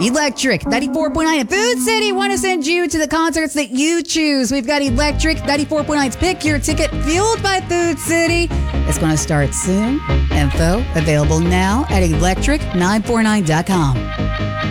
Electric 94.9 at Food City want to send you to the concerts that you choose. We've got Electric 94.9's Pick Your Ticket, fueled by Food City. It's going to start soon. Info available now at electric949.com.